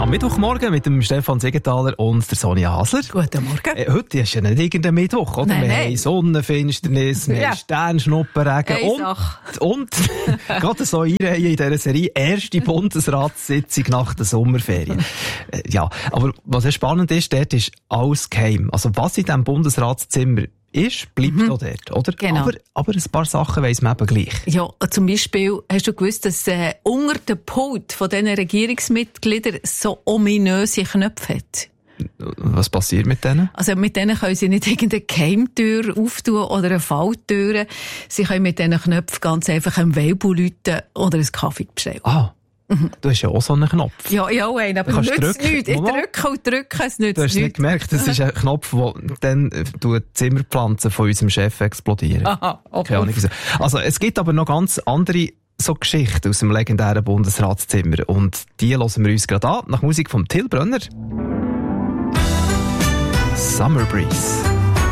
Am Mittwochmorgen mit dem Stefan Siegenthaler und der Sonja Hasler. Guten Morgen. Heute ist ja nicht irgendein Mittwoch, oder? Nein, wir nein. haben Sonnenfinsternis, wir haben Sternschnuppenregen und gerade so in dieser Serie, erste Bundesratssitzung nach der Sommerferien. Ja, aber was spannend ist, dort ist alles geheim. Also was in diesem Bundesratszimmer ist, bleibt auch dort, oder? Genau. Aber ein paar Sachen weiss man eben gleich. Ja, zum Beispiel, hast du gewusst, dass unter dem Pult von diesen Regierungsmitgliedern so ominöse Knöpfe hat? Was passiert mit denen? Also mit denen können sie nicht irgendeine Geheimtür auftun oder eine Falltür. Sie können mit diesen Knöpfen ganz einfach einen Weibu läuten oder einen Kaffee bestellen. Ah. Du hast ja auch so einen Knopf. Ja, einen, aber Kannst nützt nichts. Ich drücke und drücke, es nützt Du hast es nicht gemerkt, das ist ein Knopf, der dann die Zimmerpflanzen von unserem Chef explodieren. Aha, okay. Keine Ahnung wieso. Also, es gibt aber noch ganz andere so Geschichten aus dem legendären Bundesratszimmer. Und die hören wir uns gerade an, nach Musik von Till Brönner. Summer Breeze.